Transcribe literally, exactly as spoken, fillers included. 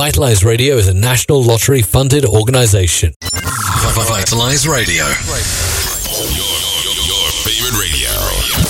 Vitalize Radio is a National Lottery funded organization. Vitalize Radio. Your, your, your favorite radio.